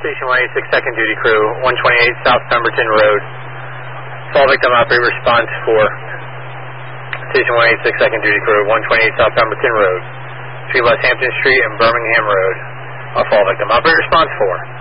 Station 186 Second Duty Crew, 128 South Pemberton Road. Fall victim operator response 4. Station 186 Second Duty Crew, 128 South Pemberton Road. Between West Hampton Street and Birmingham Road. Fall victim operator response 4.